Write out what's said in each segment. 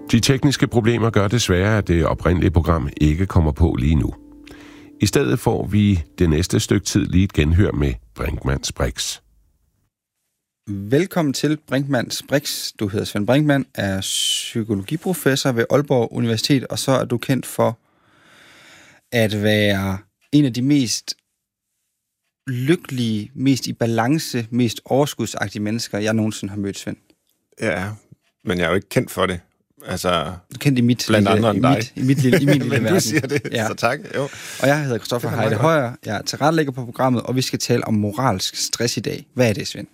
De tekniske problemer gør desværre, at det oprindelige program ikke kommer på lige nu. I stedet får vi det næste stykke tid lige et genhør med Brinkmanns Brix. Velkommen til Brinkmanns Brix. Du hedder Svend Brinkmann, er psykologiprofessor ved Aalborg Universitet, og så er du kendt for at være en af de mest lykkelige, mest i balance, mest overskudsagtige mennesker, jeg nogensinde har mødt, Svend. Ja, men jeg er jo ikke kendt for det. Altså, du er kendt i mit blandt andre end dig. I min lille men verden. Du siger det, ja. Så tak. Jo. Og jeg hedder Christoffer Heide Højer, jeg er tilrettelægger på programmet, og vi skal tale om moralsk stress i dag. Hvad er det, Svend?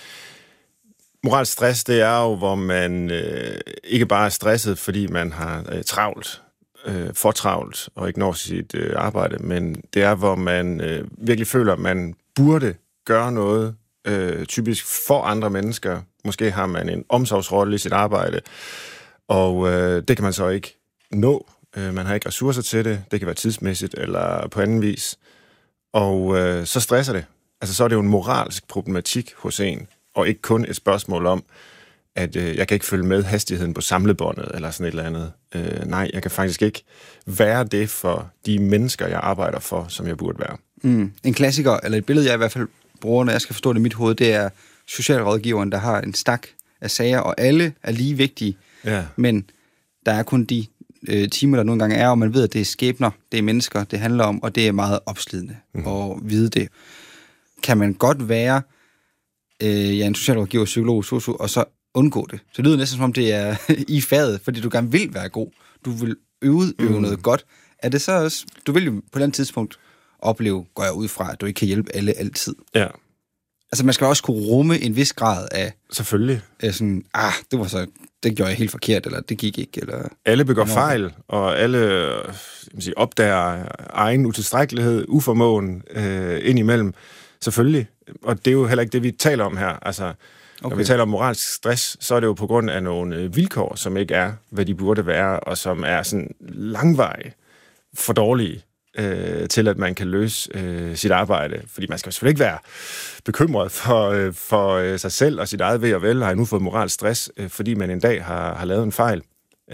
Moralsk stress, det er jo, hvor man ikke bare er stresset, fordi man har travlt, for travlt, og ikke når sit arbejde, men det er, hvor man virkelig føler, at man burde gøre noget, typisk for andre mennesker. Måske har man en omsorgsrolle i sit arbejde, og det kan man så ikke nå. Man har ikke ressourcer til det. Det kan være tidsmæssigt eller på anden vis. Og så stresser det. Altså, så er det jo en moralsk problematik hos en, og ikke kun et spørgsmål om, at jeg kan ikke følge med hastigheden på samlebåndet, eller sådan et eller andet. Nej, jeg kan faktisk ikke være det for de mennesker, jeg arbejder for, som jeg burde være. En klassiker, eller et billede, jeg i hvert fald bruger, når jeg skal forstå det i mit hoved, det er socialrådgiveren, der har en stak af sager, og alle er lige vigtige. Ja. Men der er kun de timer, der nogle gange er, og man ved, at det er skæbner, det er mennesker, det handler om, og det er meget opslidende at vide det. Kan man godt være en socialrådgiver, psykolog, sosu, og så undgå det? Så det lyder næsten som om, det er i faget, fordi du gerne vil være god. Du vil øve noget godt. Er det så også, du vil jo på et eller andet tidspunkt opleve, går jeg ud fra, at du ikke kan hjælpe alle altid. Ja. Altså, man skal også kunne rumme en vis grad af... Selvfølgelig. Sådan, det gjorde jeg helt forkert, eller det gik ikke, eller... Alle begår fejl, og alle opdager egen utilstrækkelighed, uformåen indimellem. Selvfølgelig. Og det er jo heller ikke det, vi taler om her. Altså, når vi taler om moralsk stress, så er det jo på grund af nogle vilkår, som ikke er, hvad de burde være, og som er sådan langvarige, for dårlige, til at man kan løse sit arbejde. Fordi man skal selvfølgelig ikke være bekymret for sig selv og sit eget ved og vel. Har jeg nu fået moralsk stress, fordi man en dag har lavet en fejl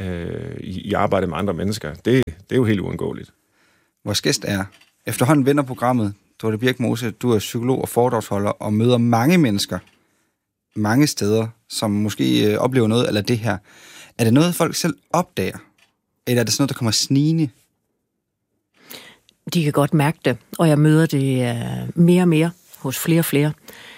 i arbejdet med andre mennesker. Det er jo helt uundgåeligt. Vores gæst er efterhånden venner programmet. Dorte Birkmose, du er psykolog og foredragsholder og møder mange mennesker mange steder, som måske oplever noget eller det her. Er det noget, folk selv opdager? Eller er det sådan noget, der kommer snigende? De kan godt mærke det, og jeg møder det mere og mere hos flere og flere.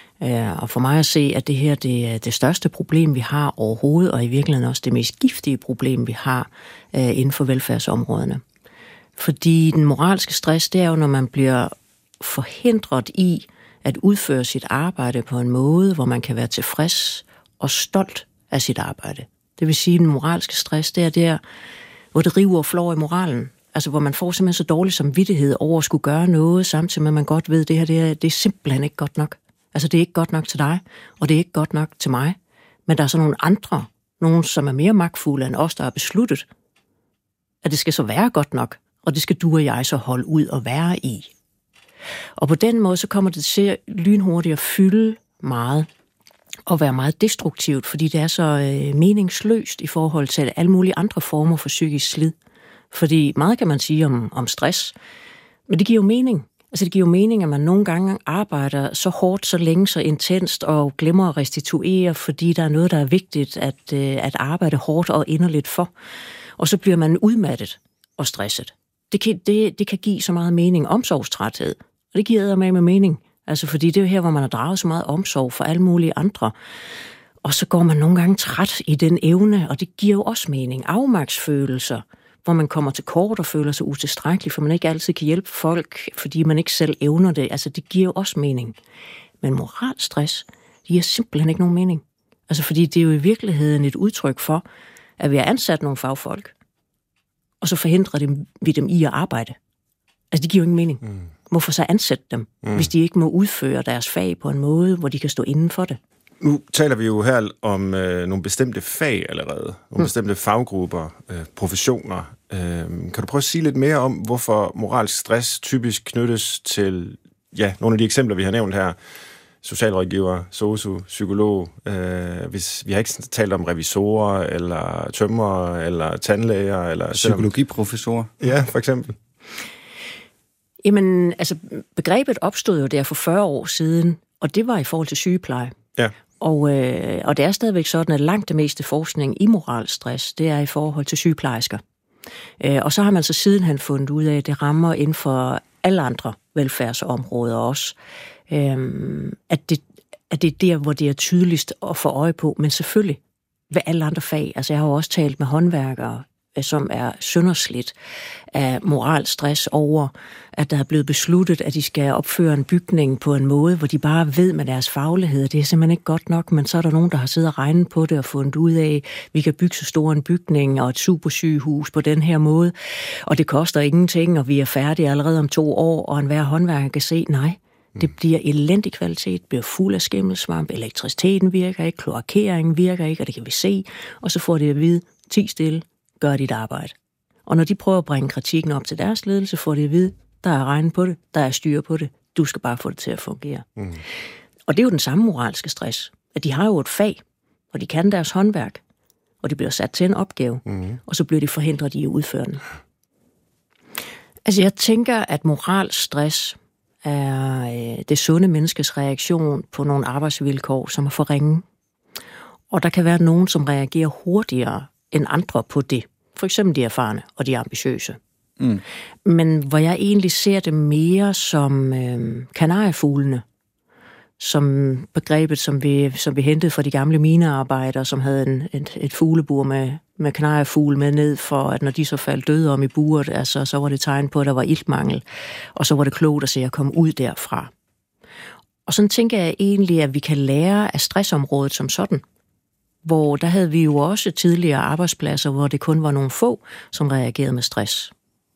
Og for mig at se, at det her det er det største problem, vi har overhovedet, og i virkeligheden også det mest giftige problem, vi har inden for velfærdsområderne. Fordi den moralske stress, det er jo, når man bliver forhindret i at udføre sit arbejde på en måde, hvor man kan være tilfreds og stolt af sit arbejde. Det vil sige, at den moralske stress, det er der, hvor det river og flår i moralen. Altså, hvor man får simpelthen så dårlig samvittighed over at skulle gøre noget, samtidig med, at man godt ved, at det her det er simpelthen ikke godt nok. Altså, det er ikke godt nok til dig, og det er ikke godt nok til mig. Men der er så nogle andre, nogen som er mere magtfulde end os, der har besluttet, at det skal så være godt nok, og det skal du og jeg så holde ud og være i. Og på den måde, så kommer det til lynhurtigt at fylde meget, og være meget destruktivt, fordi det er så meningsløst i forhold til alle mulige andre former for psykisk slid. Fordi meget kan man sige om stress, men det giver jo mening. Altså det giver jo mening, at man nogle gange arbejder så hårdt, så længe, så intenst og glemmer at restituere, fordi der er noget, der er vigtigt at arbejde hårdt og inderligt for. Og så bliver man udmattet og stresset. Det kan give så meget mening. Omsorgstræthed, og det giver med mening. Altså fordi det er jo her, hvor man har draget så meget omsorg for alle mulige andre. Og så går man nogle gange træt i den evne, og det giver jo også mening. Afmagtsfølelser, hvor man kommer til kort og føler sig utilstrækkelig, for man ikke altid kan hjælpe folk, fordi man ikke selv evner det. Altså, det giver jo også mening. Men moralstress, det giver simpelthen ikke nogen mening. Altså, fordi det er jo i virkeligheden et udtryk for, at vi har ansat nogle fagfolk, og så forhindrer vi dem i at arbejde. Altså, det giver jo ingen mening. Hvorfor så ansætte dem, hvis de ikke må udføre deres fag på en måde, hvor de kan stå inden for det? Nu taler vi jo her om nogle bestemte fag allerede, nogle bestemte faggrupper, professioner. Kan du prøve at sige lidt mere om, hvorfor moralsk stress typisk knyttes til nogle af de eksempler, vi har nævnt her, socialrådgiver, sosu, psykolog. Vi har ikke talt om revisorer, eller tømrere, eller tandlæger. Eller psykologiprofessorer. Ja, for eksempel. Jamen, altså, begrebet opstod jo der for 40 år siden, og det var i forhold til sygepleje. Ja. Og det er stadigvæk sådan, at langt det meste forskning i moralstress, det er i forhold til sygeplejersker. Og så har man så sidenhen fundet ud af, at det rammer inden for alle andre velfærdsområder også. At det er der, hvor det er tydeligst at få øje på, men selvfølgelig ved alle andre fag. Altså jeg har jo også talt med håndværkere, som er sønderslidt af moralstress over, at der er blevet besluttet, at de skal opføre en bygning på en måde, hvor de bare ved med deres faglighed. Det er simpelthen ikke godt nok, men så er der nogen, der har siddet og regnet på det og fundet ud af, at vi kan bygge så stor en bygning og et supersygehus på den her måde, og det koster ingenting, og vi er færdige allerede om 2 år, og enhver håndværker kan se, nej, det bliver elendig kvalitet, bliver fuld af skimmelsvamp, elektriciteten virker ikke, kloakeringen virker ikke, og det kan vi se, og så får det at vide, 10 stille, gør dit arbejde. Og når de prøver at bringe kritikken op til deres ledelse, får de at vide, der er regn på det, der er styr på det, du skal bare få det til at fungere. Og det er jo den samme moralske stress, at de har jo et fag, og de kan deres håndværk, og de bliver sat til en opgave, og så bliver de forhindret i at udføre den. Altså jeg tænker, at moralstress er det sunde menneskes reaktion på nogle arbejdsvilkår, som er for ringe. Og der kan være nogen, som reagerer hurtigere end andre på det. For eksempel de erfarne og de ambitiøse. Men hvor jeg egentlig ser det mere som kanariefuglene, som begrebet, som vi hentede fra de gamle minearbejdere, som havde et fuglebur med kanariefugle med ned, for at når de så faldt døde om i buret, altså, så var det tegn på, at der var iltmangel, og så var det klogt at se at komme ud derfra. Og sådan tænker jeg egentlig, at vi kan lære af stressområdet som sådan, hvor der havde vi jo også tidligere arbejdspladser, hvor det kun var nogle få, som reagerede med stress.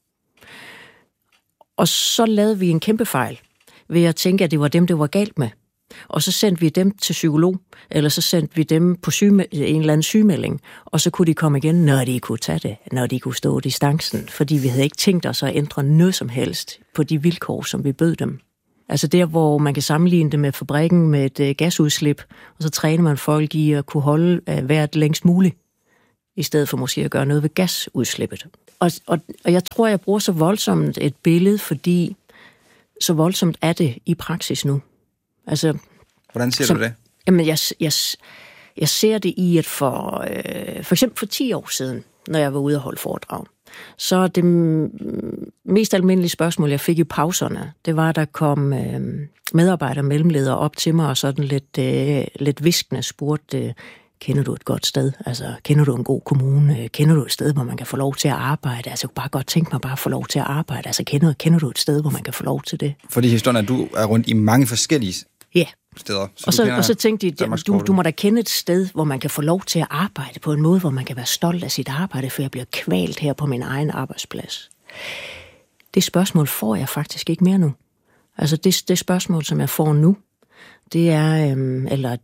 Og så lavede vi en kæmpe fejl ved at tænke, at det var dem, det var galt med. Og så sendte vi dem til psykolog, eller så sendte vi dem på en eller anden sygemelding, og så kunne de komme igen, når de kunne tage det, når de kunne stå distancen, fordi vi havde ikke tænkt os at ændre noget som helst på de vilkår, som vi bød dem. Altså der, hvor man kan sammenligne det med fabrikken med et gasudslip, og så træner man folk i at kunne holde vejret længst muligt, i stedet for måske at gøre noget ved gasudslippet. Og jeg tror, jeg bruger så voldsomt et billede, fordi så voldsomt er det i praksis nu. Altså, hvordan ser du det? Jamen, jeg ser det i, at for eksempel for 10 år siden, når jeg var ude og holde foredrag, så det mest almindelige spørgsmål, jeg fik i pauserne, det var, at der kom medarbejdere og mellemledere op til mig og sådan lidt viskende spurgte, kender du et godt sted? Altså, kender du en god kommune? Kender du et sted, hvor man kan få lov til at arbejde? Altså, jeg kunne bare godt tænke mig bare at få lov til at arbejde. Altså, kender du et sted, hvor man kan få lov til det? Fordi historien er, at du er rundt i mange forskellige steder. Og så tænkte de, du må da kende et sted, hvor man kan få lov til at arbejde på en måde, hvor man kan være stolt af sit arbejde, for jeg bliver kvalt her på min egen arbejdsplads. Det spørgsmål får jeg faktisk ikke mere nu. Altså, det spørgsmål, som jeg får nu, det er, eller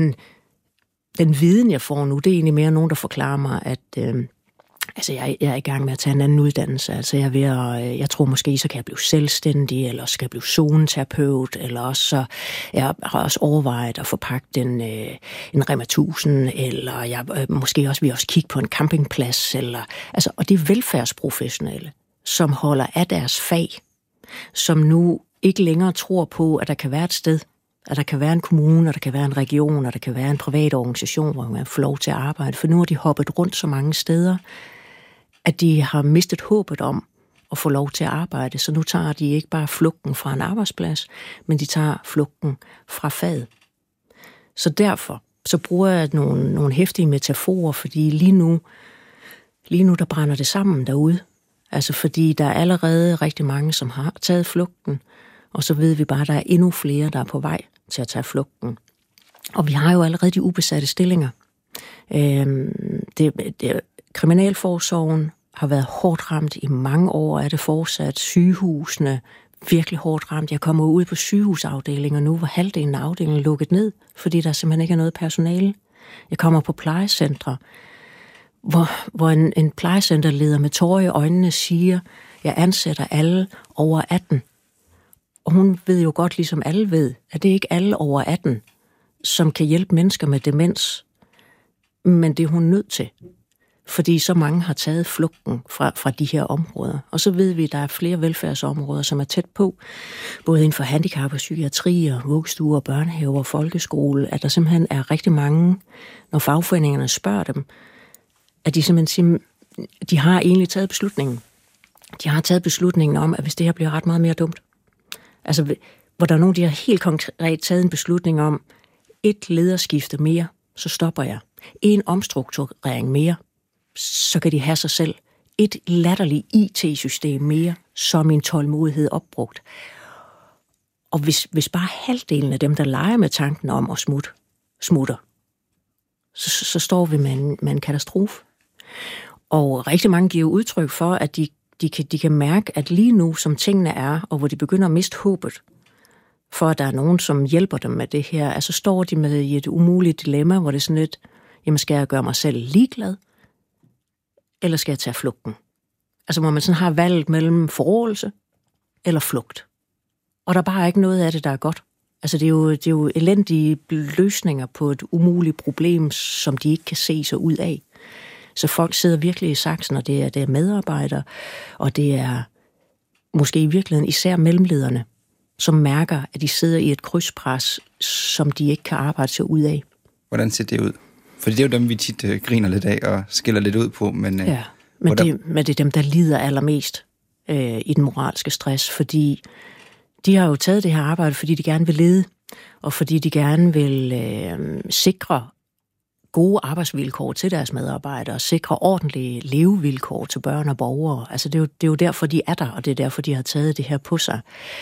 den viden, jeg får nu, det er egentlig mere nogen, der forklarer mig, at jeg er i gang med at tage en anden uddannelse. Altså jeg tror måske, så kan jeg blive selvstændig, eller skal jeg blive zoneterapeut, eller også så jeg har også overvejet at få pakket en Rema 1000, eller jeg måske også vil også kigge på en campingplads, og det er velfærdsprofessionelle, som holder af deres fag, som nu ikke længere tror på, at der kan være et sted, at der kan være en kommune, og der kan være en region, og der kan være en privat organisation, hvor man får lov til at arbejde. For nu har de hoppet rundt så mange steder, at de har mistet håbet om at få lov til at arbejde. Så nu tager de ikke bare flugten fra en arbejdsplads, men de tager flugten fra faget. Så derfor så bruger jeg nogle heftige metaforer, fordi lige nu der brænder det sammen derude. Altså fordi der er allerede rigtig mange, som har taget flugten, og så ved vi bare, at der er endnu flere, der er på vej til at tage flugten. Og vi har jo allerede de ubesatte stillinger. Kriminalforsorgen har været hårdt ramt i mange år, er det fortsat. Sygehusene virkelig hårdt ramt. Jeg kommer ud på sygehusafdelinger nu, hvor halvdelen af afdelingen er lukket ned, fordi der simpelthen ikke er noget personale. Jeg kommer på plejecentre, hvor en plejecenterleder med tårer i øjnene siger, jeg ansætter alle over 18. Og hun ved jo godt, ligesom alle ved, at det er ikke alle over 18, som kan hjælpe mennesker med demens. Men det er hun nødt til. Fordi så mange har taget flugten fra de her områder. Og så ved vi, at der er flere velfærdsområder, som er tæt på. Både inden for handicap og psykiatri og vuggestuer, børnehaver og folkeskole. At der simpelthen er rigtig mange, når fagforeningerne spørger dem, at de simpelthen siger, de har egentlig taget beslutningen. De har taget beslutningen om, at hvis det her bliver ret meget mere dumt. Altså, hvor der er nogen, de har helt konkret taget en beslutning om, et lederskifte mere, så stopper jeg. En omstrukturering mere, så kan de have sig selv. Et latterligt IT-system mere, så er min tålmodighed opbrugt. Og hvis bare halvdelen af dem, der leger med tanken om at smutter, så står vi med en katastrofe. Og rigtig mange giver udtryk for, at de kan mærke, at lige nu, som tingene er, og hvor de begynder at miste håbet, for at der er nogen, som hjælper dem med det her, altså står de med i et umuligt dilemma, hvor det er sådan lidt, jamen skal jeg gøre mig selv ligeglad, eller skal jeg tage flugten? Altså hvor man sådan har valget mellem forrådelse eller flugt. Og der er bare ikke noget af det, der er godt. Altså det er jo elendige løsninger på et umuligt problem, som de ikke kan se sig ud af. Så folk sidder virkelig i saksen, og det er medarbejdere, og det er måske i virkeligheden især mellemlederne, som mærker, at de sidder i et krydspres, som de ikke kan arbejde sig ud af. Hvordan ser det ud? Fordi det er jo dem, vi tit griner lidt af og skiller lidt ud på. Men det er dem, der lider allermest i den moralske stress, fordi de har jo taget det her arbejde, fordi de gerne vil lede, og fordi de gerne vil sikre gode arbejdsvilkår til deres medarbejdere, sikre ordentlige levevilkår til børn og borgere. Altså det er jo derfor, de er der, og det er derfor, de har taget det her på sig.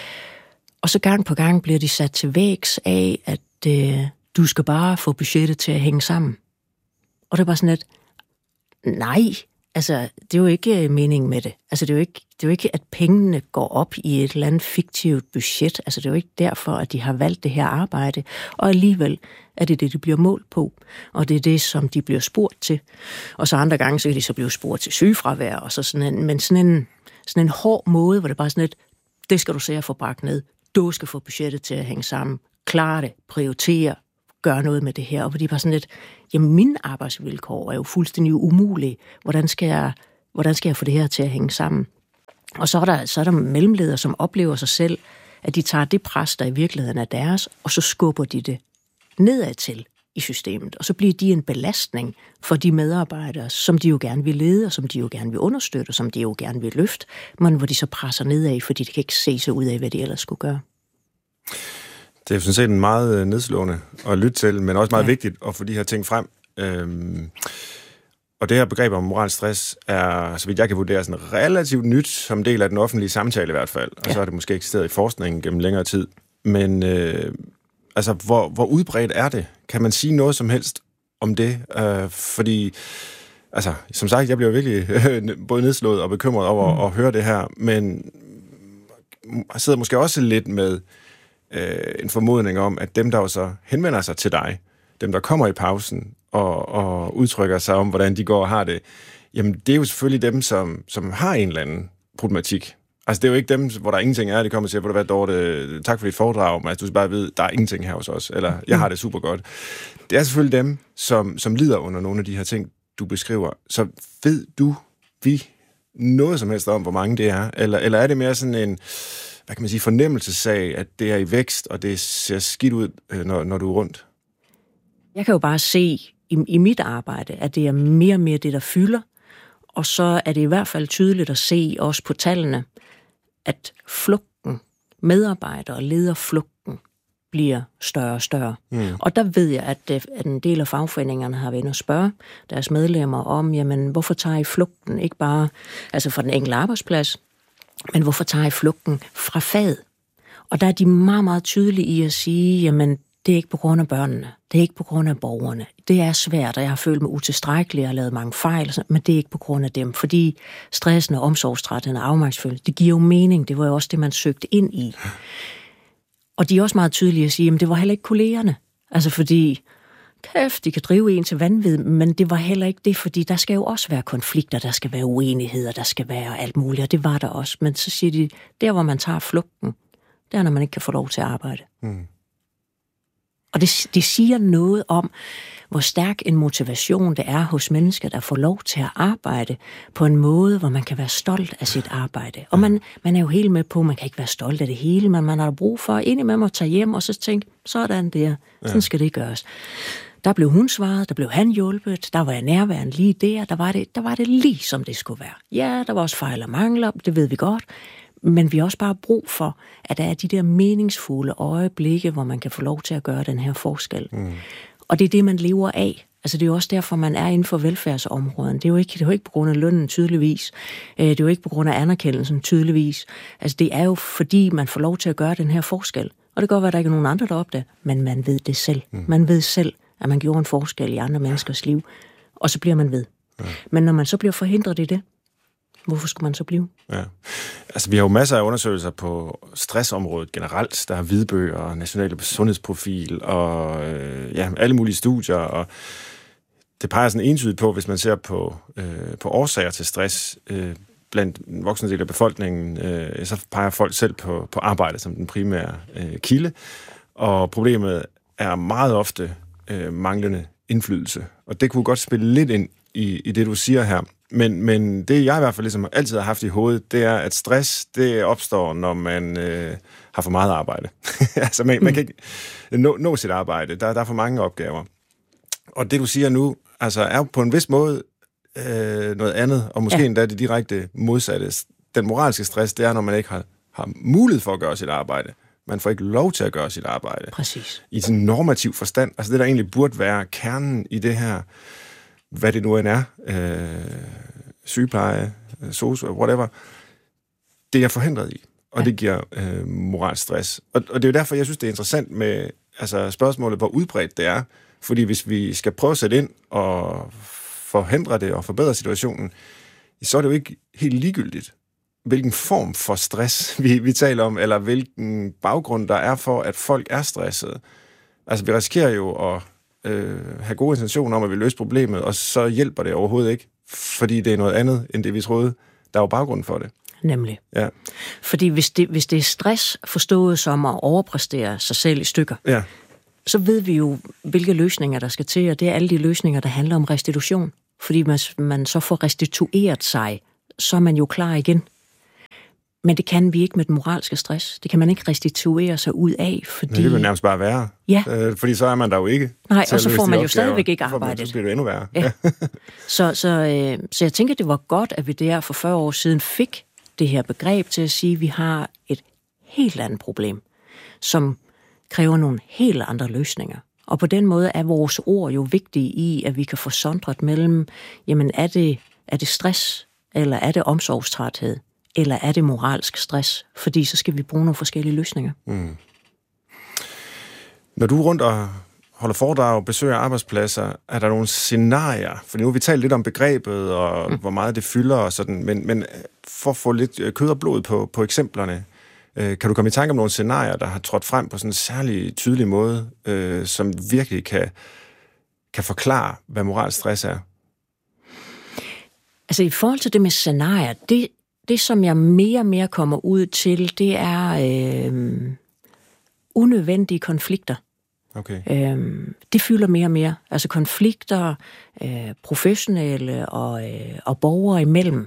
Og så gang på gang bliver de sat til vægs af, at du skal bare få budgettet til at hænge sammen. Og det er bare sådan et, nej, altså det er jo ikke meningen med det. Altså det er jo ikke, at pengene går op i et eller andet fiktivt budget. Altså det er jo ikke derfor, at de har valgt det her arbejde. Og alligevel er det det, de bliver målt på. Og det er det, som de bliver spurgt til. Og så andre gange, så kan de så blive spurgt til sygefravær. Og så sådan en hård måde, hvor det bare sådan et, det skal du se at få bragt ned. Du skal få budgettet til at hænge sammen. Klar det, prioritere, gøre noget med det her. Og hvor de bare sådan lidt, jamen mine arbejdsvilkår er jo fuldstændig umulige. Hvordan skal jeg få det her til at hænge sammen? Og så er der mellemledere, som oplever sig selv, at de tager det pres, der i virkeligheden er deres, og så skubber de det nedad til i systemet. Og så bliver de en belastning for de medarbejdere, som de jo gerne vil lede, og som de jo gerne vil understøtte, og som de jo gerne vil løfte, men hvor de så presser nedad, fordi de kan ikke se sig ud af, hvad de ellers skulle gøre. Det er sådan set en meget nedslående at lytte til, men også meget vigtigt at få de her ting frem. Og det her begreb om moralsk stress er, så vidt jeg kan vurdere, sådan relativt nyt som del af den offentlige samtale i hvert fald. Og så har det måske eksisteret i forskningen gennem længere tid. Men altså, hvor udbredt er det? Kan man sige noget som helst om det? Fordi, altså, som sagt, jeg bliver virkelig både nedslået og bekymret over at høre det her, men jeg sidder måske også lidt med en formodning om, at dem, der jo så henvender sig til dig, dem, der kommer i pausen og udtrykker sig om, hvordan de går og har det, jamen det er jo selvfølgelig dem, som har en eller anden problematik. Altså det er jo ikke dem, hvor der ingenting er, de kommer og siger, hvor du hvad, Dorte, tak for dit foredrag, men altså, du skal bare vide, der er ingenting her hos os, eller jeg har det super godt. Det er selvfølgelig dem, som lider under nogle af de her ting, du beskriver. Så ved vi noget som helst om, hvor mange det er? Eller er det mere sådan en, hvad kan man sige, fornemmelsessag, at det er i vækst, og det ser skidt ud, når du er rundt? Jeg kan jo bare se i mit arbejde, at det er mere og mere det, der fylder. Og så er det i hvert fald tydeligt at se også på tallene, at flugten, medarbejdere og lederflugten bliver større og større. Og der ved jeg, at en del af fagforeningerne har været inde og spørge deres medlemmer om, jamen hvorfor tager I flugten ikke bare altså fra den enkelte arbejdsplads, men hvorfor tager I flugten fra faget? Og der er de meget, meget tydelige i at sige, jamen det er ikke på grund af børnene, det er ikke på grund af borgerne. Det er svært, og jeg har følt mig utilstrækkelig og har lavet mange fejl, men det er ikke på grund af dem, fordi stressen og omsorgstrætheden og afmagtsfølelsen, det giver jo mening, det var jo også det, man søgte ind i. Og de er også meget tydelige at sige, jamen det var heller ikke kollegerne, altså fordi kæft, de kan drive en til vanvid, men det var heller ikke det, fordi der skal jo også være konflikter, der skal være uenigheder, der skal være alt muligt, og det var der også. Men så siger de, der hvor man tager flugten, det er, når man ikke kan få lov til at arbejde. Og det siger noget om, hvor stærk en motivation det er hos mennesker, der får lov til at arbejde på en måde, hvor man kan være stolt af sit arbejde. Og man er jo helt med på, at man kan ikke være stolt af det hele, men man har brug for indimellem at tage hjem og så tænke, sådan der, sådan skal det gøres. Der blev hun svaret, der blev han hjulpet, der var jeg nærværende lige der var det lige som det skulle være. Ja, der var også fejl og mangler, det ved vi godt, men vi har også bare brug for, at der er de der meningsfulde øjeblikke, hvor man kan få lov til at gøre den her forskel. Og det er det, man lever af. Altså det er jo også derfor, man er inden for velfærdsområden. Det er jo ikke på grund af lønnen tydeligvis. Det er jo ikke på grund af anerkendelsen tydeligvis. Altså det er jo fordi, man får lov til at gøre den her forskel. Og det kan godt være, at der ikke er nogen andre, der opdager, men man ved det selv. Man ved selv, at man gjorde en forskel i andre menneskers liv. Og så bliver man ved. Men når man så bliver forhindret i det, hvorfor skulle man så blive? Ja. Altså, vi har jo masser af undersøgelser på stressområdet generelt. Der er hvidbøger og nationale sundhedsprofil og alle mulige studier. Og det peger sådan entydigt på, hvis man ser på årsager til stress blandt en voksne del af befolkningen, så peger folk selv på arbejde som den primære kilde. Og problemet er meget ofte manglende indflydelse. Og det kunne godt spille lidt ind i det, du siger her. Men det, jeg i hvert fald ligesom altid har haft i hovedet, det er, at stress, det opstår, når man har for meget arbejde. Altså, man kan ikke nå sit arbejde. Der er for mange opgaver. Og det, du siger nu, altså, er på en vis måde noget andet, og måske endda det direkte modsatte. Den moralske stress, det er, når man ikke har mulighed for at gøre sit arbejde. Man får ikke lov til at gøre sit arbejde. Præcis. I sådan en normativ forstand. Altså, det, der egentlig burde være kernen i det her, hvad det nu end er, sygepleje, sosu, whatever, det er forhindret i, og det giver moralsk stress. Og det er jo derfor, jeg synes, det er interessant med spørgsmålet, hvor udbredt det er, fordi hvis vi skal prøve at sætte ind og forhindre det og forbedre situationen, så er det jo ikke helt ligegyldigt, hvilken form for stress vi taler om, eller hvilken baggrund der er for, at folk er stressede. Altså, vi risikerer jo at have gode intentioner om, at vi løser problemet, og så hjælper det overhovedet ikke, fordi det er noget andet, end det vi troede, der var baggrunden for det. Nemlig. Ja. Fordi hvis det er stress forstået som at overpræstere sig selv i stykker, så ved vi jo, hvilke løsninger der skal til, og det er alle de løsninger, der handler om restitution. Fordi man så får restitueret sig, så er man jo klar igen. Men det kan vi ikke med den moralske stress. Det kan man ikke restituere sig ud af, fordi... Men det vil nærmest bare være. Ja. Fordi så er man der jo ikke. Nej, og så får man jo stadigvæk ikke arbejdet. Så bliver det endnu værre. Ja. Så jeg tænker, det var godt, at vi der for 40 år siden fik det her begreb til at sige, at vi har et helt andet problem, som kræver nogle helt andre løsninger. Og på den måde er vores ord jo vigtige i, at vi kan få sondret mellem, jamen er det stress, eller er det omsorgstræthed? Eller er det moralsk stress? Fordi så skal vi bruge nogle forskellige løsninger. Når du er rundt og holder foredrag og besøger arbejdspladser, er der nogle scenarier? For nu har vi talt lidt om begrebet, og hvor meget det fylder og sådan, men for at få lidt kød og blod på eksemplerne, kan du komme i tanke om nogle scenarier, der har trådt frem på sådan en særlig tydelig måde, som virkelig kan forklare, hvad moralsk stress er? Altså i forhold til det med scenarier, det, som jeg mere og mere kommer ud til, det er unødvendige konflikter. Okay. Det fylder mere og mere. Altså konflikter, professionelle og borgere imellem,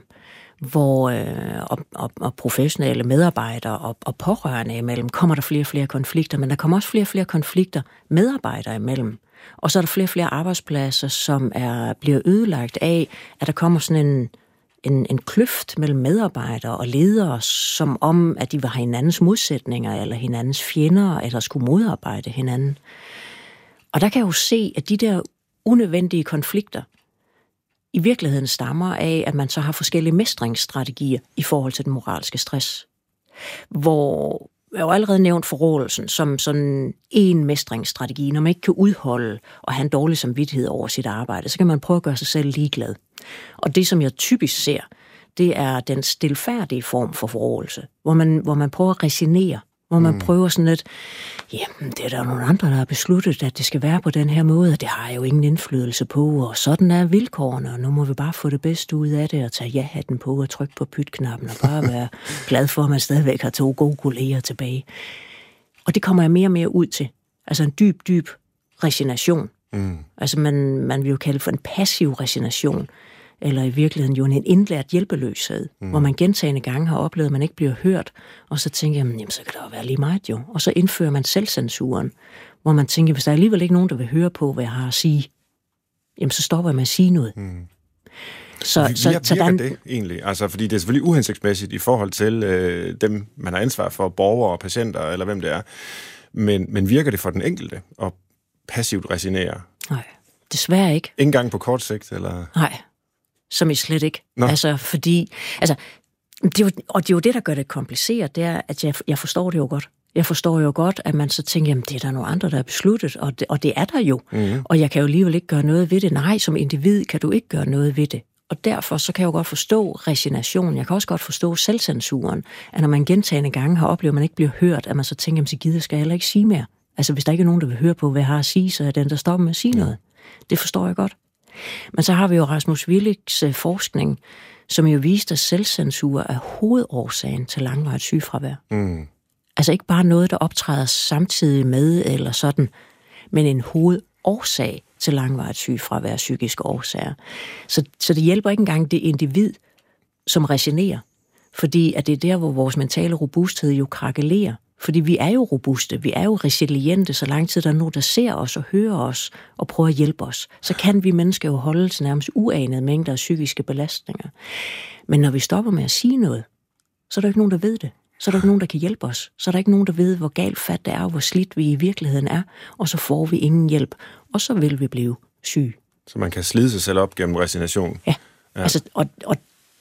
og professionelle medarbejdere og pårørende imellem, kommer der flere og flere konflikter, men der kommer også flere og flere konflikter medarbejdere imellem. Og så er der flere og flere arbejdspladser, som bliver ødelagt af, at der kommer sådan en kløft mellem medarbejdere og ledere, som om, at de var hinandens modsætninger, eller hinandens fjender, eller skulle modarbejde hinanden. Og der kan jeg jo se, at de der unødvendige konflikter i virkeligheden stammer af, at man så har forskellige mestringsstrategier i forhold til den moralske stress. Hvor jeg har jo allerede nævnt forrådelsen som sådan en mestringsstrategi. Når man ikke kan udholde og have en dårlig samvittighed over sit arbejde, så kan man prøve at gøre sig selv ligeglad. Og det, som jeg typisk ser, det er den stilfærdige form for forrådelse, hvor man prøver at resignere hvor man prøver sådan lidt, jamen, det er der nogle andre, der har besluttet, at det skal være på den her måde, og det har jeg jo ingen indflydelse på, og sådan er vilkårene, og nu må vi bare få det bedste ud af det, og tage ja-hatten på, og trykke på pytknappen, og bare være glad for, at man stadigvæk har 2 gode kolleger tilbage. Og det kommer jeg mere og mere ud til. Altså en dyb resignation. Altså man vil jo kalde det for en passiv resignation, eller i virkeligheden jo en indlært hjælpeløshed, hvor man gentagne gange har oplevet, at man ikke bliver hørt, og så tænker jeg, jamen, så kan det jo være lige meget jo. Og så indfører man selvcensuren, hvor man tænker, hvis der er alligevel ikke nogen, der vil høre på, hvad jeg har at sige, jamen så stopper jeg med at sige noget. Så virker det egentlig? Altså, fordi det er selvfølgelig uhensigtsmæssigt i forhold til dem, man har ansvar for, borgere og patienter, eller hvem det er. Men virker det for den enkelte at passivt resignere? Nej, desværre ikke. Ingen gang på kort sigt, eller? Nej, som I slet ikke. Nå. Altså, fordi... Altså, det er jo det, der gør det kompliceret, det er, at jeg forstår det jo godt. Jeg forstår jo godt, at man så tænker, jamen det er der nogle andre, der er besluttet, og det er der jo. Og jeg kan jo alligevel ikke gøre noget ved det. Nej, som individ kan du ikke gøre noget ved det. Og derfor så kan jeg jo godt forstå resignation. Jeg kan også godt forstå selvcensuren, at når man gentagne gange har oplevet, at man ikke bliver hørt, at man så tænker, jamen så gider skal jeg heller ikke sige mere. Altså hvis der ikke er nogen, der vil høre på, hvad jeg har at sige, så er den, der stopper med at sige noget. Det forstår jeg godt. Men så har vi jo Rasmus Willichs forskning, som jo viste, at selvcensur er hovedårsagen til langvarigt sygefravær. Altså ikke bare noget, der optræder samtidig med eller sådan, men en hovedårsag til langvarigt sygefravær, psykiske årsager. Så det hjælper ikke engang det individ, som resignerer, fordi at det er der, hvor vores mentale robusthed jo krakelerer. Fordi vi er jo robuste, vi er jo resiliente, så lang tid der er nogen, der ser os og hører os og prøver at hjælpe os. Så kan vi mennesker jo holde til nærmest uanede mængder af psykiske belastninger. Men når vi stopper med at sige noget, så er der ikke nogen, der ved det. Så er der ikke nogen, der kan hjælpe os. Så er der ikke nogen, der ved, hvor galt fat det er, og hvor slidt vi i virkeligheden er. Og så får vi ingen hjælp, og så vil vi blive syge. Så man kan slide sig selv op gennem resignation. Ja. Altså, og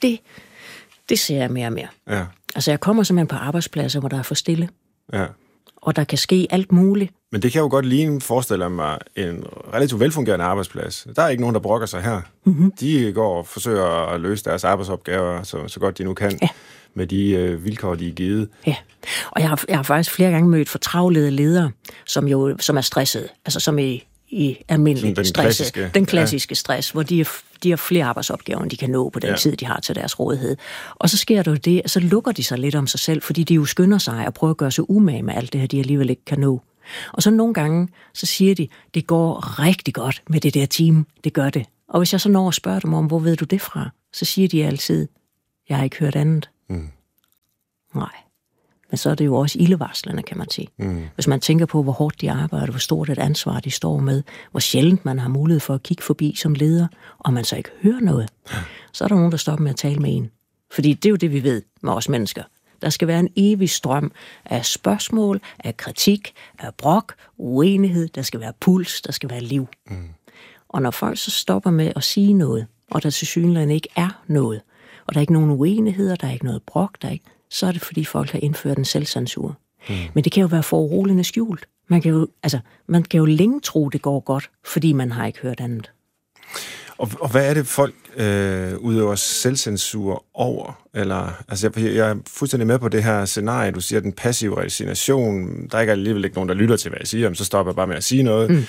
det ser jeg mere og mere. Ja. Altså jeg kommer simpelthen på arbejdspladser, hvor der er for stille. Ja. Og der kan ske alt muligt. Men det kan jo godt ligne, forestille mig, en relativt velfungerende arbejdsplads. Der er ikke nogen, der brokker sig her. De går og forsøger at løse deres arbejdsopgaver så godt de nu kan, med de vilkår, de er givet. Ja, og jeg har faktisk flere gange mødt fortravlede ledere, som er stressede, altså som i almindelig stress, den klassiske stress, hvor de har flere arbejdsopgaver, end de kan nå på den tid, de har til deres rådighed. Og så sker der jo det, at så lukker de sig lidt om sig selv, fordi de jo skynder sig og prøver at gøre sig umage med alt det her, de alligevel ikke kan nå. Og så nogle gange, så siger de, det går rigtig godt med det der team, det gør det. Og hvis jeg så når at spørge dem om, hvor ved du det fra, så siger de altid, jeg har ikke hørt andet. Nej. Men så er det jo også ildevarslende, kan man sige. Hvis man tænker på, hvor hårdt de arbejder, hvor stort et ansvar de står med, hvor sjældent man har mulighed for at kigge forbi som leder, og man så ikke hører noget, så er der nogen, der stopper med at tale med en. Fordi det er jo det, vi ved med os mennesker. Der skal være en evig strøm af spørgsmål, af kritik, af brok, uenighed, der skal være puls, der skal være liv. Og når folk så stopper med at sige noget, og der tilsyneladende ikke er noget, og der er ikke nogen uenigheder, der er ikke noget brok, så er det, fordi folk har indført en selvcensur. Men det kan jo være for uroligende skjult. Man kan jo længe tro, det går godt, fordi man har ikke hørt andet. Og hvad er det, folk udøver selvcensur over? Eller, altså jeg er fuldstændig med på det her scenarie. Du siger, den passive resignation. Der er alligevel ikke nogen, der lytter til, hvad jeg siger. Så stopper jeg bare med at sige noget.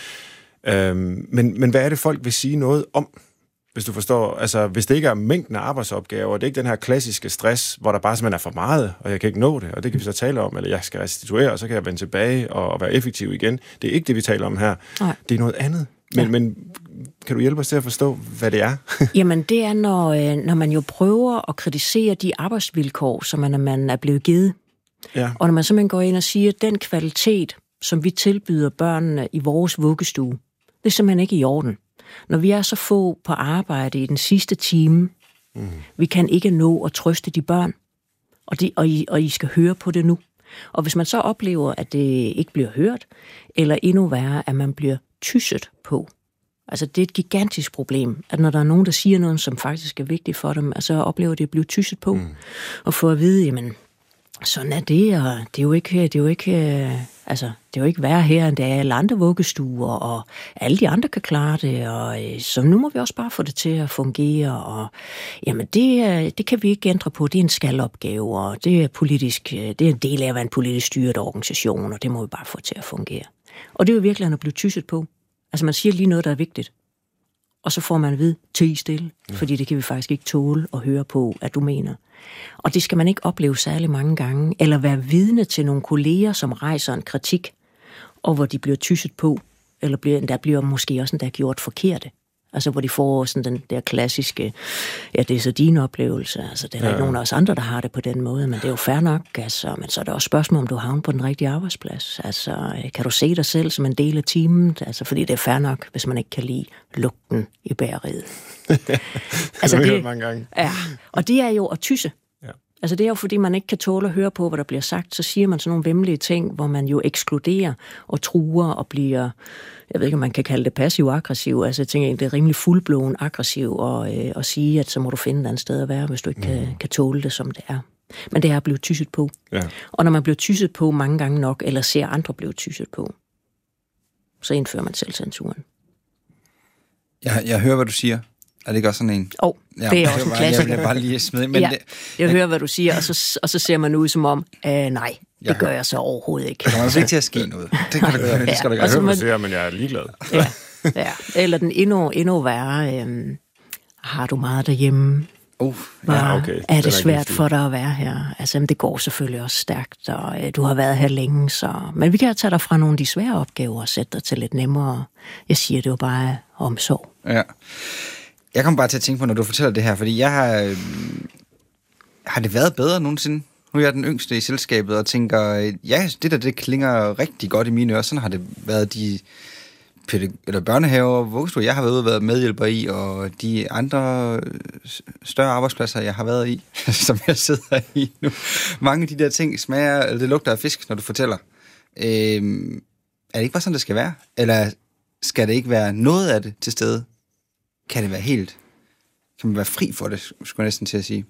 Men hvad er det, folk vil sige noget om? Hvis du forstår, altså hvis det ikke er mængden af arbejdsopgaver, og det er ikke den her klassiske stress, hvor der bare simpelthen er for meget, og jeg kan ikke nå det, og det kan vi så tale om, eller jeg skal restituere, og så kan jeg vende tilbage og være effektiv igen. Det er ikke det, vi taler om her. Nej. Det er noget andet. Men kan du hjælpe os til at forstå, hvad det er? Jamen det er, når man jo prøver at kritisere de arbejdsvilkår, som man er blevet givet. Ja. Og når man simpelthen går ind og siger, at den kvalitet, som vi tilbyder børnene i vores vuggestue, det er simpelthen ikke i orden. Når vi er så få på arbejde i den sidste time, vi kan ikke nå at trøste de børn, og I skal høre på det nu. Og hvis man så oplever, at det ikke bliver hørt, eller endnu værre, at man bliver tysset på, altså det er et gigantisk problem, at når der er nogen, der siger noget, som faktisk er vigtigt for dem, altså oplever det at blive tysset på, og få at vide, jamen, sådan er det, og det er jo ikke værre her, end det er alle andre vuggestuer, og alle de andre kan klare det, og så nu må vi også bare få det til at fungere, og jamen det kan vi ikke ændre på, det er en skal-opgave, og det er politisk, det er en del af at være en politisk styret organisation, og det må vi bare få til at fungere. Og det er jo virkelig at blive tysset på. Altså man siger lige noget, der er vigtigt, og så får man at vide, tig stille, fordi det kan vi faktisk ikke tåle at høre på, at du mener. Og det skal man ikke opleve særlig mange gange, eller være vidne til nogle kolleger, som rejser en kritik, og hvor de bliver tysset på, eller der bliver måske også endda gjort forkerte. Altså hvor de får sådan den der klassiske, ja, det er så din oplevelse, altså det er ikke nogen af os andre, der har det på den måde, men det er jo fair nok, altså, men så er det også spørgsmål, om du havner på den rigtige arbejdsplads. Altså kan du se dig selv som en del af teamet, altså fordi det er fair nok, hvis man ikke kan lide lugten i bageriet. Altså det mange gange. Ja, og det er jo at tysse. Ja. Altså det er jo fordi man ikke kan tåle at høre på, hvad der bliver sagt, så siger man sådan nogle væmmelige ting, hvor man jo ekskluderer og truer og bliver, jeg ved ikke, om man kan kalde det passiv-aggressiv, altså jeg tænker, det er rimelig fuldblåen aggressiv og sige, at så må du finde et andet sted at være, hvis du ikke kan tåle det, som det er. Men det er at blive tysset på. Ja. Og når man bliver tysset på mange gange nok, eller ser andre blive tysset på, så indfører man selvcensuren. Jeg hører, hvad du siger. Er det ikke også sådan en? Det er også en klassiker. Jeg vil bare lige smide. Men jeg hører, hvad du siger, og så ser man ud som om, nej, det gør jeg så overhovedet ikke. Det kommer altså ikke til at ske noget. Det kan det gøre. Det skal du gøre. Jeg hører, hvad du siger, men jeg er ligeglad. Ja. Eller den endnu værre, har du meget derhjemme? Okay. Er det svært for dig at være her? Altså, det går selvfølgelig også stærkt, og du har været her længe, men vi kan tage dig fra nogle af de svære opgaver og sætte dig til lidt nemmere. Jeg siger, det jo bare omsorg. Ja. Jeg kommer bare til at tænke på, når du fortæller det her, fordi jeg har det været bedre nogensinde? Nu er jeg den yngste i selskabet og tænker, ja, det klinger rigtig godt i mine ører. Sådan har det været de børnehaver og vuggestuer, jeg har været medhjælper i, og de andre større arbejdspladser, jeg har været i, som jeg sidder i nu. Mange af de der ting smager, eller det lugter af fisk, når du fortæller. Er det ikke bare sådan, det skal være? Eller skal det ikke være noget af det til stede? Kan det være helt? Kan man være fri for det, skulle jeg næsten til at sige?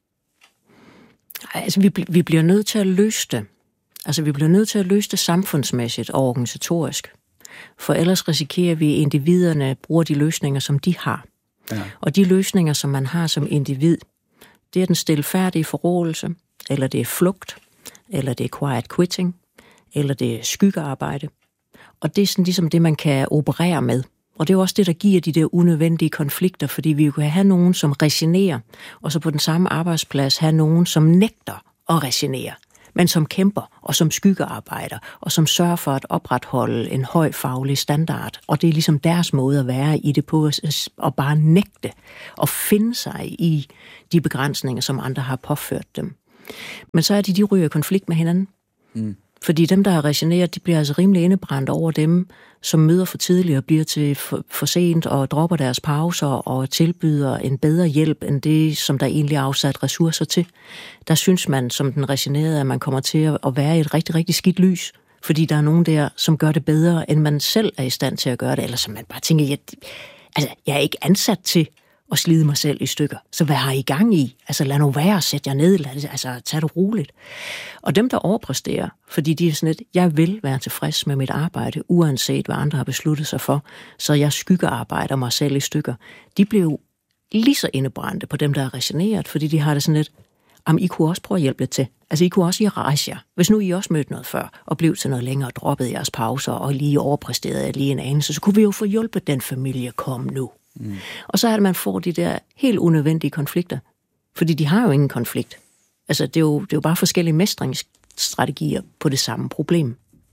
Altså, vi bliver nødt til at løse det. Altså, vi bliver nødt til at løse det samfundsmæssigt og organisatorisk. For ellers risikerer vi, at individerne bruger de løsninger, som de har. Ja. Og de løsninger, som man har som individ, det er den stilfærdige forrådelse, eller det er flugt, eller det er quiet quitting, eller det er skyggearbejde. Og det er sådan ligesom det, man kan operere med. Og det er også det, der giver de der unødvendige konflikter, fordi vi kan have nogen, som resignerer, og så på den samme arbejdsplads have nogen, som nægter at resignere, men som kæmper og som skyggearbejder, og som sørger for at opretholde en høj faglig standard. Og det er ligesom deres måde at være i det på, at bare nægte og finde sig i de begrænsninger, som andre har påført dem. Men så er de ryger i konflikt med hinanden. Fordi dem, der har resigneret, de bliver altså rimelig indebrændt over dem, som møder for tidligt og bliver til for sent og dropper deres pauser og tilbyder en bedre hjælp end det, som der egentlig er afsat ressourcer til. Der synes man, som den resignerede, at man kommer til at være i et rigtig, rigtig skidt lys, fordi der er nogen der, som gør det bedre, end man selv er i stand til at gøre det, eller som man bare tænker, jeg er ikke ansat til og slide mig selv i stykker. Så hvad har I gang i? Altså lad nu være, sæt jer ned, tag det roligt. Og dem, der overpræsterer, fordi de er sådan lidt, jeg vil være tilfreds med mit arbejde, uanset hvad andre har besluttet sig for, så jeg skyggearbejder mig selv i stykker. De blev lige så indebrændte på dem, der er resigneret, fordi de har det sådan lidt, I kunne også prøve at hjælpe lidt til. Altså I kunne også rejse jer. Hvis nu I også mødte noget før, og blev til noget længere, og droppede jeres pauser, og lige overpræsterede lige en anelse, så kunne vi jo få hjulpet den familie, kom nu. Og så er det, man får de der helt unødvendige konflikter. Fordi de har jo ingen konflikt. Altså, det er jo bare forskellige mestringsstrategier på det samme problem.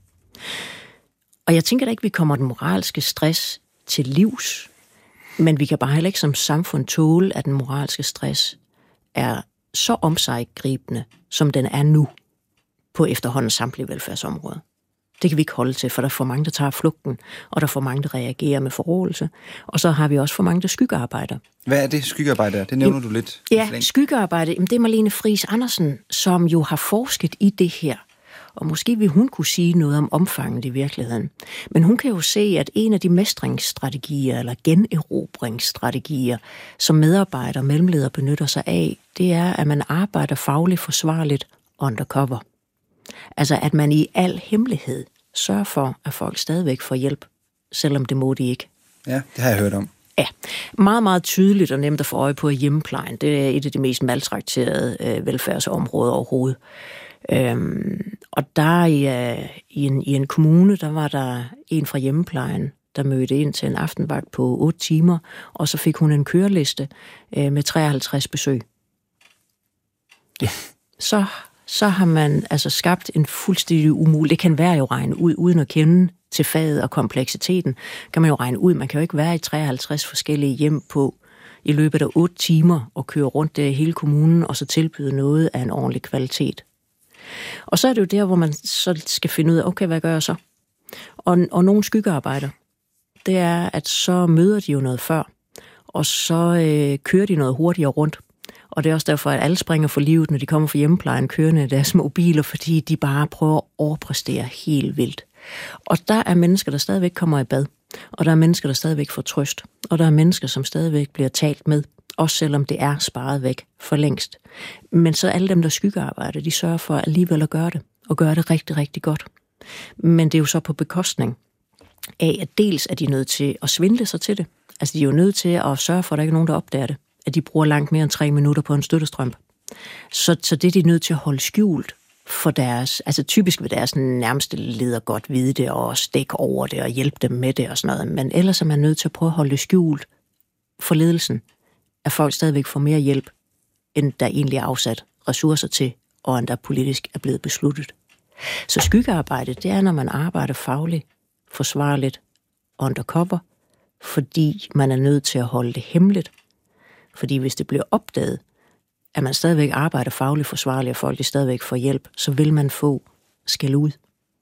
Og jeg tænker da ikke, vi kommer den moralske stress til livs, men vi kan bare heller ikke som samfund tåle, at den moralske stress er så omsiggribende, som den er nu på efterhånden samtlige velfærdsområder. Det kan vi ikke holde til, for der er for mange, der tager flugten, og der er for mange, der reagerer med forrådelse. Og så har vi også for mange, der skyggearbejder. Hvad er det skyggearbejde? Det nævner du lidt. Ja, skyggearbejde, det er Marlene Friis Andersen, som jo har forsket i det her. Og måske vil hun kunne sige noget om omfanget i virkeligheden. Men hun kan jo se, at en af de mestringsstrategier, eller generobringsstrategier, som medarbejdere og mellemledere benytter sig af, det er, at man arbejder fagligt forsvarligt undercover. Altså, at man i al hemmelighed sørger for, at folk stadigvæk får hjælp, selvom det må de ikke. Ja, det har jeg hørt om. Ja, meget, meget tydeligt og nemt at få øje på hjemmeplejen. Det er et af de mest maltrakterede velfærdsområder overhovedet. Og der i en kommune, der var der en fra hjemmeplejen, der mødte ind til en aftenvagt på 8 timer, og så fik hun en køreliste med 53 besøg. Ja, så har man altså skabt en fuldstændig umulig. Det kan være jo regne ud, uden at kende til faget og kompleksiteten, kan man jo regne ud. Man kan jo ikke være i 53 forskellige hjem på i løbet af 8 timer og køre rundt der i hele kommunen, og så tilbyde noget af en ordentlig kvalitet. Og så er det jo der, hvor man så skal finde ud af, okay, hvad gør jeg så? Og nogle skyggearbejder, det er, at så møder de jo noget før, og så kører de noget hurtigere rundt. Og det er også derfor, at alle springer for livet, når de kommer fra hjemmeplejen kørende i deres små biler, fordi de bare prøver at overpræstere helt vildt. Og der er mennesker, der stadigvæk kommer i bad, og der er mennesker, der stadigvæk får trøst, og der er mennesker, som stadigvæk bliver talt med, også selvom det er sparet væk for længst. Men så alle dem, der skyggearbejder, de sørger for alligevel at gøre det, og gøre det rigtig, rigtig godt. Men det er jo så på bekostning af, at dels er de nødt til at svindle sig til det. Altså de er jo nødt til at sørge for, at der ikke er nogen, der opdager det. At de bruger langt mere end 3 minutter på en støttestrømpe. Så det er de nødt til at holde skjult for deres, altså typisk vil deres nærmeste leder godt vide det, og stikke over det, og hjælpe dem med det og sådan noget. Men ellers er man nødt til at prøve at holde det skjult for ledelsen, at folk stadigvæk får mere hjælp, end der egentlig er afsat ressourcer til, og end der politisk er blevet besluttet. Så skyggearbejde, det er, når man arbejder fagligt, forsvarligt, undercover, fordi man er nødt til at holde det hemmeligt. Fordi hvis det bliver opdaget, at man stadigvæk arbejder fagligt forsvarligt, og folk stadigvæk får hjælp, så vil man få skæld ud.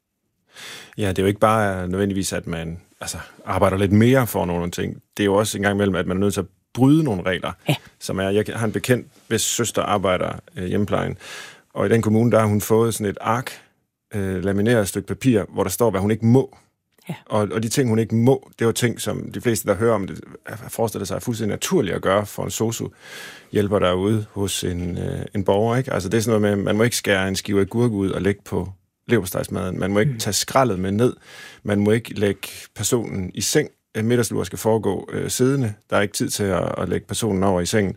Ja, det er jo ikke bare nødvendigvis, at man arbejder lidt mere for nogle ting. Det er jo også en gang imellem, at man er nødt til at bryde nogle regler. Ja. Jeg har en bekendt, hvis søster arbejder hjemmeplejen, og i den kommune, der har hun fået sådan et ark, lamineret stykke papir, hvor der står, hvad hun ikke må. Ja. Og de ting, hun ikke må, det er jo ting, som de fleste, der hører om det, forestiller sig er fuldstændig naturligt at gøre for en sosu-hjælper derude hos en borger. Ikke? Altså det er sådan noget med, man må ikke skære en skive agurk ud og lægge på leverpostejsmaden. Man må ikke tage skraldet med ned. Man må ikke lægge personen i seng. Middagslur skal foregå siddende. Der er ikke tid til at lægge personen over i sengen.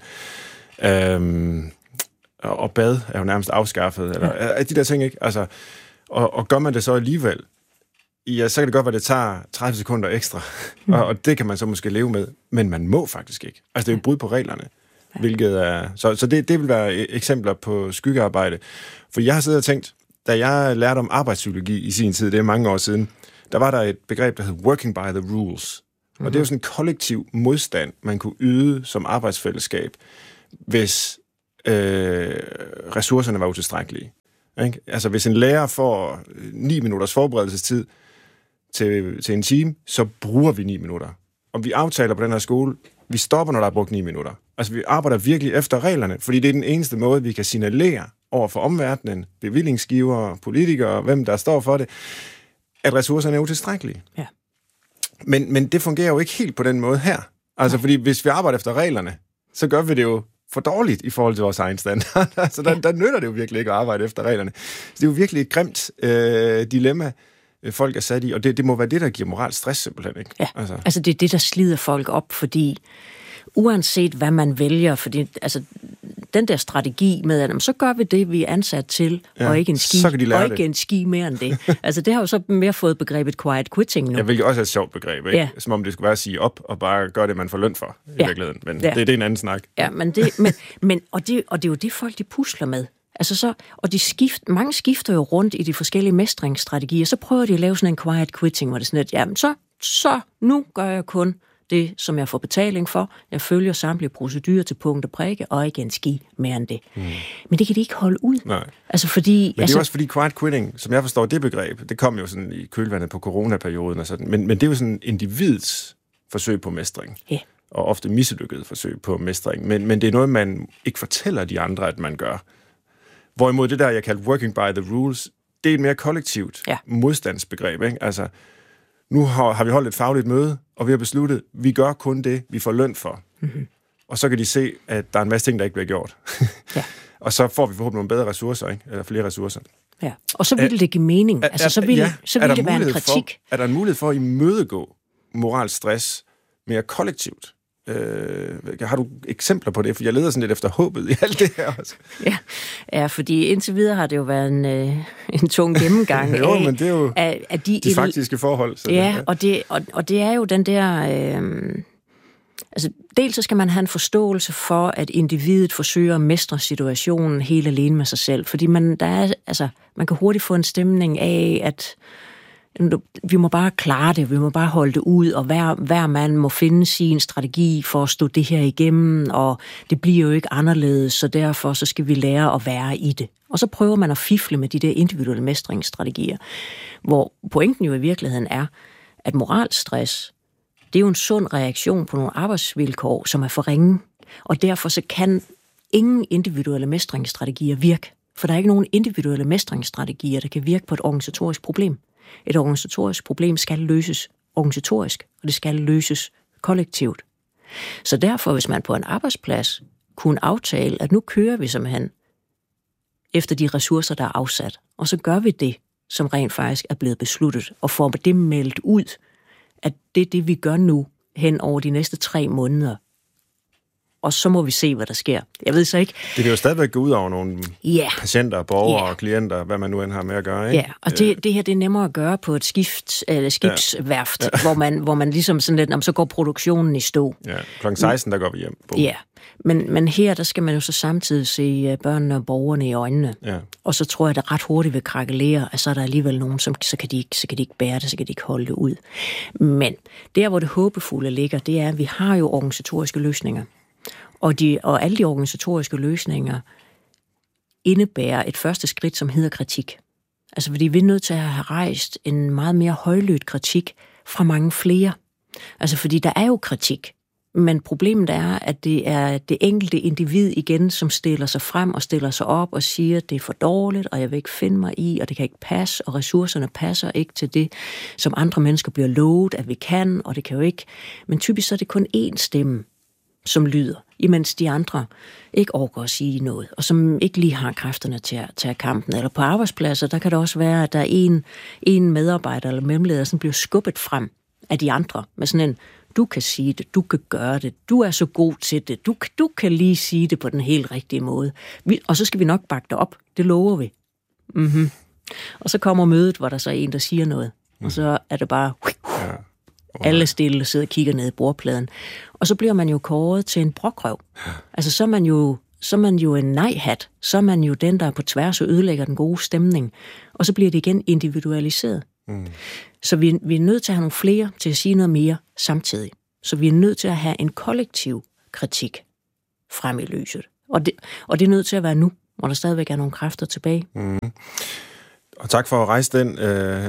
Og bad er jo nærmest afskaffet. Eller de der ting, ikke? Altså, og gør man det så alligevel, ja, så kan det godt være, at det tager 30 sekunder ekstra, og det kan man så måske leve med, men man må faktisk ikke. Altså, det er jo brud på reglerne, hvilket er... Så det vil være eksempler på skyggearbejde. For jeg har siddet og tænkt, da jeg lærte om arbejdspsykologi i sin tid, det er mange år siden, der var der et begreb, der hed working by the rules. Og det er jo sådan en kollektiv modstand, man kunne yde som arbejdsfællesskab, hvis ressourcerne var utilstrækkelige. Ikke? Altså, hvis en lærer får 9 minutters forberedelsestid til en time, så bruger vi 9 minutter. Og vi aftaler på den her skole, vi stopper, når der er brugt 9 minutter. Altså, vi arbejder virkelig efter reglerne, fordi det er den eneste måde, vi kan signalere over for omverdenen, bevillingsgivere, politikere, hvem der står for det, at ressourcerne er utilstrækkelige. Ja. Men det fungerer jo ikke helt på den måde her. Altså, fordi hvis vi arbejder efter reglerne, så gør vi det jo for dårligt i forhold til vores egen standard. Altså, der nytter det jo virkelig ikke at arbejde efter reglerne. Så det er jo virkelig et grimt dilemma, folk er sat i, og det må være det, der giver moral stress simpelthen, ikke? Ja, altså det er det, der slider folk op, fordi uanset hvad man vælger, fordi altså den der strategi med, at så gør vi det, vi er ansat til, og ikke en ski mere end det. Altså det har jo så mere fået begrebet quiet quitting nu. Ja, hvilket også er et sjovt begreb, ikke? Ja. Som om det skulle være at sige op og bare gøre det, man får løn for i virkeligheden. Men det er en anden snak. Ja, men det er jo det, folk de pusler med. Altså så, og mange skifter jo rundt i de forskellige mestringsstrategier, så prøver de at lave sådan en quiet quitting, hvor det er sådan, at jamen så nu gør jeg kun det, som jeg får betaling for. Jeg følger samtlige procedurer til punkt og prikke, og ikke en ski mere end det. Men det kan de ikke holde ud. Nej. Altså fordi... Men det er også fordi quiet quitting, som jeg forstår det begreb, det kom jo sådan i kølvandet på coronaperioden og sådan, men det er jo sådan individets forsøg på mestring. Ja. Og ofte mislykket forsøg på mestring. Men det er noget, man ikke fortæller de andre, at man gør. Hvorimod det der, jeg kaldte working by the rules, det er et mere kollektivt modstandsbegreb. Ikke? Altså, nu har vi holdt et fagligt møde, og vi har besluttet, at vi gør kun det, vi får løn for. Mm-hmm. Og så kan de se, at der er en masse ting, der ikke bliver gjort. Ja. Og så får vi forhåbentlig nogle bedre ressourcer, ikke? Eller flere ressourcer. Ja, og så ville det give mening. Så ville det være en kritik. Er der en mulighed for at imødegå moralsk stress mere kollektivt? Har du eksempler på det? For jeg leder sådan lidt efter håbet i alt det her også. Ja, fordi indtil videre har det jo været en tung gennemgang jo, men det er jo af de faktiske forhold. Så ja, og det er jo den der... dels så skal man have en forståelse for, at individet forsøger at mestre situationen helt alene med sig selv. Fordi man kan hurtigt få en stemning af, at vi må bare klare det, vi må bare holde det ud, og hver mand må finde sin strategi for at stå det her igennem, og det bliver jo ikke anderledes, så derfor så skal vi lære at være i det. Og så prøver man at fifle med de der individuelle mestringsstrategier, hvor pointen jo i virkeligheden er, at moralstress, det er jo en sund reaktion på nogle arbejdsvilkår, som er for ringe, og derfor så kan ingen individuelle mestringsstrategier virke, for der er ikke nogen individuelle mestringsstrategier, der kan virke på et organisatorisk problem. Et organisatorisk problem skal løses organisatorisk, og det skal løses kollektivt. Så derfor, hvis man på en arbejdsplads kunne aftale, at nu kører vi simpelthen efter de ressourcer, der er afsat, og så gør vi det, som rent faktisk er blevet besluttet, og får det meldt ud, at det er det, vi gør nu hen over de næste 3 måneder. Og så må vi se, hvad der sker. Jeg ved så ikke... Det kan jo stadigvæk gå ud over nogle patienter, borgere og klienter, hvad man nu end har med at gøre, ikke? Ja, og det her det er nemmere at gøre på et skibsværft, hvor man ligesom sådan lidt, så går produktionen i stå. Ja, kl. 16, der går vi hjem. Ja, men her, der skal man jo så samtidig se børnene og borgerne i øjnene. Ja. Og så tror jeg, at det ret hurtigt vil krakelere, at så er der alligevel nogen, som så kan de ikke bære det, så kan de ikke holde det ud. Men der, hvor det håbefulde ligger, det er, at vi har jo organisatoriske løsninger. Og alle de organisatoriske løsninger indebærer et første skridt, som hedder kritik. Altså, fordi vi er nødt til at have rejst en meget mere højlydt kritik fra mange flere. Altså, fordi der er jo kritik, men problemet er, at det er det enkelte individ igen, som stiller sig frem og stiller sig op og siger, at det er for dårligt, og jeg vil ikke finde mig i, og det kan ikke passe, og ressourcerne passer ikke til det, som andre mennesker bliver lovet, at vi kan, og det kan jo ikke. Men typisk så er det kun én stemme, som lyder, imens de andre ikke orker at sige noget, og som ikke lige har kræfterne til at tage kampen. Eller på arbejdspladser, der kan det også være, at der er en medarbejder eller mellemleder, som bliver skubbet frem af de andre, med sådan en, du kan sige det, du kan gøre det, du er så god til det, du kan lige sige det på den helt rigtige måde. Og så skal vi nok bakke det op, det lover vi. Mm-hmm. Og så kommer mødet, hvor der så er en, der siger noget, og så er det bare... Alle stille sidder og kigger ned i bordpladen. Og så bliver man jo kåret til en brokrøv. Altså, så er man jo en nej-hat. Så er man jo den, der er på tværs og ødelægger den gode stemning. Og så bliver det igen individualiseret. Mm. Så vi er nødt til at have nogle flere til at sige noget mere samtidig. Så vi er nødt til at have en kollektiv kritik frem i lyset. Og det er nødt til at være nu, hvor der stadigvæk er nogle kræfter tilbage. Mm. Og tak for at rejse den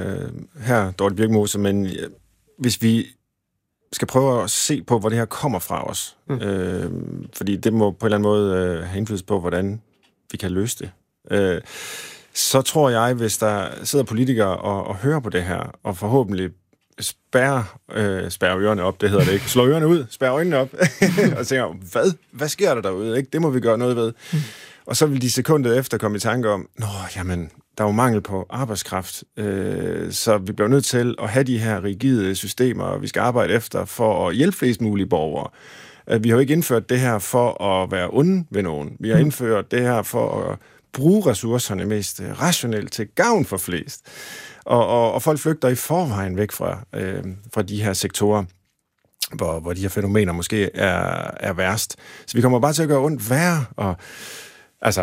her, Dorte Birkmose, men... Hvis vi skal prøve at se på, hvor det her kommer fra os, fordi det må på en eller anden måde have indflydelse på, hvordan vi kan løse det, så tror jeg, hvis der sidder politikere og hører på det her, og forhåbentlig spærrer ørerne op, det hedder det ikke, slår ørerne ud, spærrer øjnene op, og tænker, hvad sker der derude? Ikke? Det må vi gøre noget ved. Og så vil de sekundet efter komme i tanke om, jamen, der er jo mangel på arbejdskraft, så vi bliver nødt til at have de her rigide systemer, vi skal arbejde efter for at hjælpe flest mulige borgere. Vi har jo ikke indført det her for at være onde ved nogen. Vi har indført det her for at bruge ressourcerne mest rationelt til gavn for flest. Og folk flygter i forvejen væk fra de her sektorer, hvor de her fænomener måske er værst. Så vi kommer bare til at gøre ondt værre, og altså...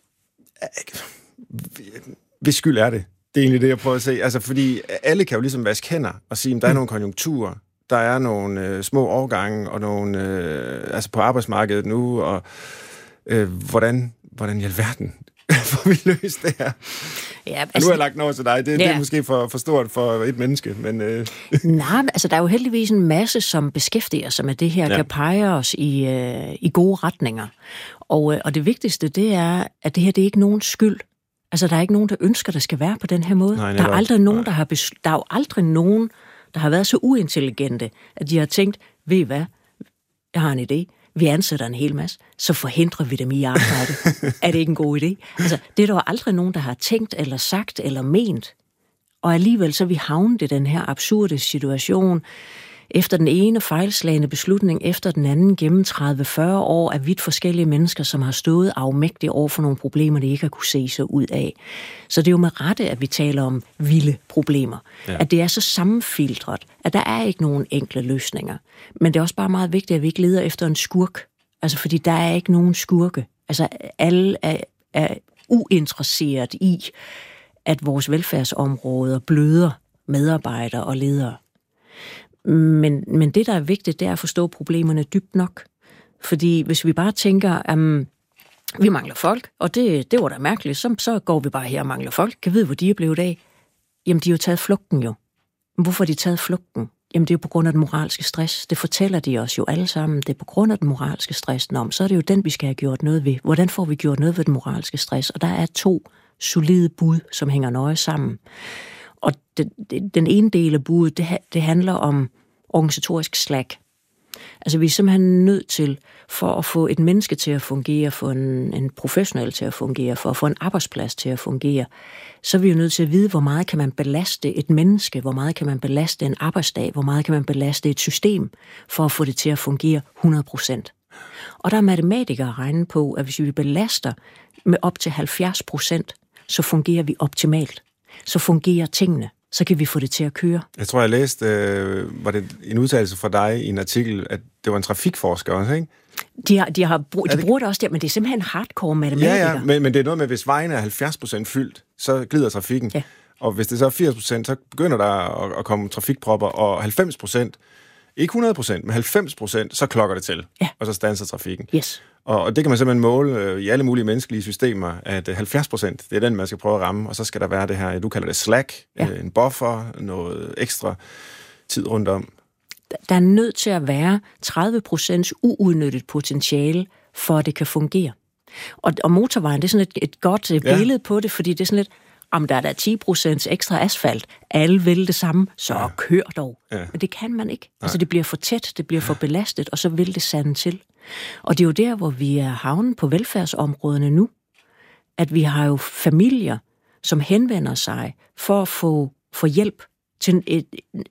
Hvis skyld er det? Det er egentlig det, jeg prøver at se. Altså, fordi alle kan jo ligesom vaske hænder og sige, at der er nogle konjunkturer, der er nogle små årgange og nogle altså på arbejdsmarkedet nu, og hvordan i alverden får vi løst det her? Ja, altså, nu har jeg lagt noget til dig. Det er måske for stort for et menneske, men... Nej, altså der er jo heldigvis en masse, som beskæftiger sig med det her, kan pege os i gode retninger. Og det vigtigste, det er, at det her, det er ikke nogens skyld. Altså, der er ikke nogen, der ønsker, at det skal være på den her måde. Nej, der er aldrig nogen, der er jo aldrig nogen, der har været så uintelligente, at de har tænkt, ved I hvad, jeg har en idé. vi ansætter en hel masse, så forhindrer vi dem i arbejde. Er det ikke en god idé? Altså, det er der aldrig nogen, der har tænkt eller sagt eller ment. Og alligevel så er vi havnet i den her absurde situation, efter den ene fejlslagende beslutning efter den anden gennem 30-40 år af vidt forskellige mennesker, som har stået afmægtigt over for nogle problemer, de ikke har kunne se sig ud af. Så det er jo med rette, at vi taler om vilde problemer. Ja. At det er så sammenfiltret, at der er ikke nogen enkle løsninger. Men det er også bare meget vigtigt, at vi ikke leder efter en skurk. Altså fordi der er ikke nogen skurke. Altså alle er uinteresseret i, at vores velfærdsområder bløder medarbejdere og ledere. Men det, der er vigtigt, det er at forstå problemerne dybt nok. Fordi hvis vi bare tænker, at vi mangler folk, og det var da mærkeligt, så går vi bare her og mangler folk. Kan vide, hvor de er blevet af? Jamen, de har jo taget flugten jo. Men hvorfor har de taget flugten? Jamen, det er jo på grund af den moralske stress. Det fortæller de os jo alle sammen. Det er på grund af den moralske stress. Så er det jo den, vi skal have gjort noget ved. Hvordan får vi gjort noget ved den moralske stress? Og der er 2 solide bud, som hænger nøje sammen. Og den ene del af budet, det handler om organisatorisk slack. Altså vi er simpelthen nødt til, for at få et menneske til at fungere, for en professionel til at fungere, for at få en arbejdsplads til at fungere, så er vi jo nødt til at vide, hvor meget kan man belaste et menneske, hvor meget kan man belaste en arbejdsdag, hvor meget kan man belaste et system, for at få det til at fungere 100%. Og der er matematikere regnet på, at hvis vi belaster med op til 70%, så fungerer vi optimalt. Så fungerer tingene. Så kan vi få det til at køre. Jeg tror, jeg læste, var det en udtalelse fra dig i en artikel, at det var en trafikforsker også, ikke? De bruger det også der, men det er simpelthen hardcore matematikere. Ja, men det er noget med, hvis vejen er 70% fyldt, så glider trafikken. Ja. Og hvis det så er 80%, så begynder der at komme trafikpropper, og 90%, ikke 100%, men 90%, så klokker det til, og så standser trafikken. Yes. Og det kan man simpelthen måle i alle mulige menneskelige systemer, at 70%, det er den, man skal prøve at ramme, og så skal der være det her, du kalder det slack, en buffer, noget ekstra tid rundt om. Der er nødt til at være 30% uudnyttet potentiale, for at det kan fungere. Og motorvejen, det er sådan et godt billede på det, fordi det er sådan lidt, om der er der 10% ekstra asfalt, alle vil det samme, så kør dog. Ja. Men det kan man ikke. Altså det bliver for tæt, det bliver for belastet, og så vil det sande til. Og det er jo der, hvor vi er havnet på velfærdsområderne nu, at vi har jo familier, som henvender sig for at få hjælp til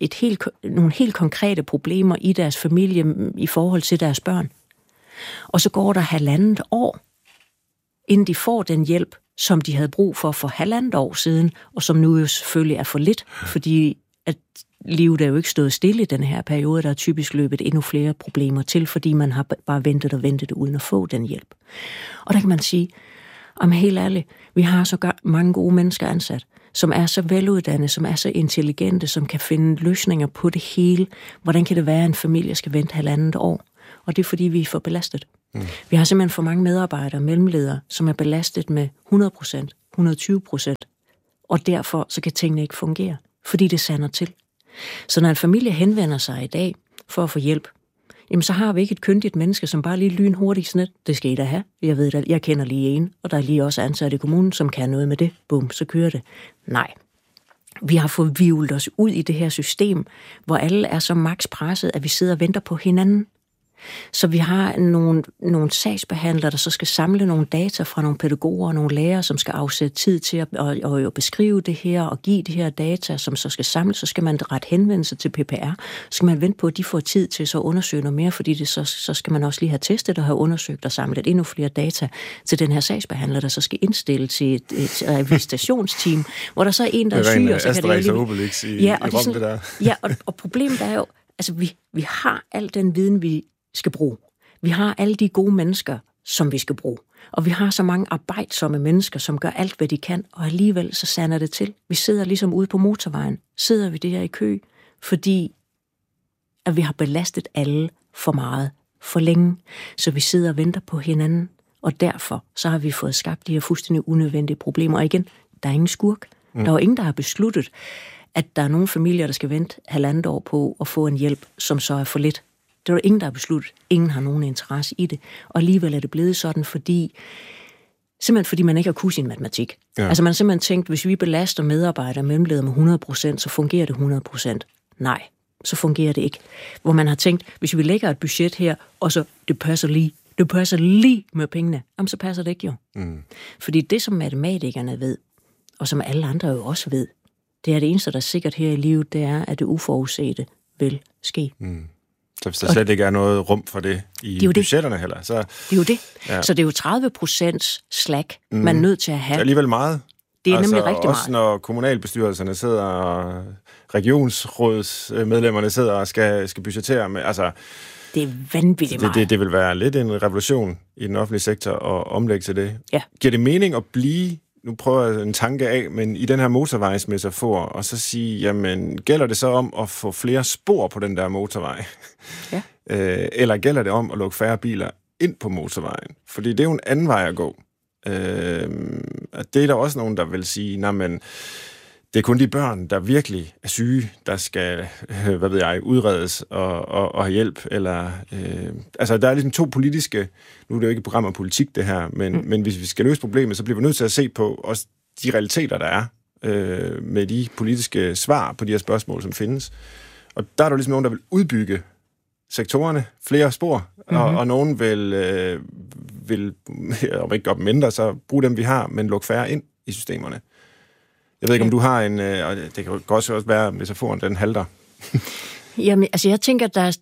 nogle helt konkrete problemer i deres familie i forhold til deres børn. Og så går der 1,5 år, inden de får den hjælp, som de havde brug for 1,5 år siden, og som nu jo selvfølgelig er for lidt, fordi at livet er jo ikke stået stille i den her periode, der er typisk løbet endnu flere problemer til, fordi man har bare ventet uden at få den hjælp. Og der kan man sige, om helt ærligt, vi har så mange gode mennesker ansat, som er så veluddannede, som er så intelligente, som kan finde løsninger på det hele. Hvordan kan det være, at en familie skal vente 1,5 år? Og det er, fordi vi er for belastet. Vi har simpelthen for mange medarbejdere og mellemledere, som er belastet med 100%, 120%, og derfor så kan tingene ikke fungere, fordi det sander til. Så når en familie henvender sig i dag for at få hjælp, jamen så har vi ikke et kyndigt menneske, som bare lige lynhurtigt sådan et, det skal I da have. Jeg ved det, jeg kender lige en, og der er lige også ansat i kommunen, som kan noget med det. Bum, så kører det. Nej. Vi har fået hvirvlet os ud i det her system, hvor alle er så maks presset, at vi sidder og venter på hinanden. Så vi har nogle sagsbehandlere, der så skal samle nogle data fra nogle pædagoger og nogle lærere, som skal afsætte tid til at beskrive det her og give det her data, som så skal samles. Så skal man rette henvendelse til PPR. Så skal man vente på, at de får tid til så at undersøge noget mere, fordi så skal man også lige have testet og have undersøgt og samlet endnu flere data til den her sagsbehandler, der så skal indstille til et visitationsteam, hvor der så er en, der er syg, og så kan det jo lige... Og problemet er jo, altså vi har al den viden, vi skal bruge. Vi har alle de gode mennesker, som vi skal bruge. Og vi har så mange arbejdsomme mennesker, som gør alt, hvad de kan, og alligevel så sander det til. Vi sidder ligesom ude på motorvejen, sidder vi der i kø, fordi at vi har belastet alle for meget, for længe, så vi sidder og venter på hinanden. Og derfor så har vi fået skabt de her fuldstændig unødvendige problemer. Og igen, der er ingen skurk. Der er jo ingen, der har besluttet, at der er nogle familier, der skal vente 1,5 år på at få en hjælp, som så er for lidt. Det er der ingen, der har besluttet. Ingen har nogen interesse i det. Og alligevel er det blevet sådan, simpelthen fordi man ikke har kunnet sin matematik. Ja. Altså man har simpelthen tænkt, hvis vi belaster medarbejdere og mellemledere med 100%, så fungerer det 100%. Nej, så fungerer det ikke. Hvor man har tænkt, hvis vi lægger et budget her, og så det passer lige med pengene, så passer det ikke jo. Fordi det, som matematikerne ved, og som alle andre jo også ved, det er det eneste, der er sikkert her i livet, det er, at det uforudsete vil ske. Så hvis der slet ikke er noget rum for det i budgetterne heller, så... Det er jo det. Ja. Så det er jo 30% slack, man er nødt til at have. Det er alligevel meget. Det er nemlig rigtig også meget. Også når kommunalbestyrelserne sidder, og regionsrådsmedlemmerne sidder og skal budgettere med... Altså, det er vanvittigt meget. Det vil være lidt en revolution i den offentlige sektor at omlægge til det. Ja. Giver det mening at blive... Nu prøver jeg en tanke af, men i den her motorvejsmetafor, og så sige, jamen, gælder det så om at få flere spor på den der motorvej? Ja. Eller gælder det om at lukke færre biler ind på motorvejen? Fordi det er jo en anden vej at gå. Det er der også nogen, der vil sige, nej, men det er kun de børn, der virkelig er syge, der skal, udredes og have hjælp. Eller, altså, der er ligesom to politiske... Nu er det jo ikke et program om politik, det her, men hvis vi skal løse problemet, så bliver vi nødt til at se på også de realiteter, der er med de politiske svar på de her spørgsmål, som findes. Og der er der ligesom nogen, der vil udbygge sektorerne, flere spor, og nogen vil om ikke gøre dem mindre, så bruge dem, vi har, men lukke færre ind i systemerne. Jeg ved ikke, om du har en... Og det kan også være, at metaforen den halter. Jamen, altså jeg tænker, der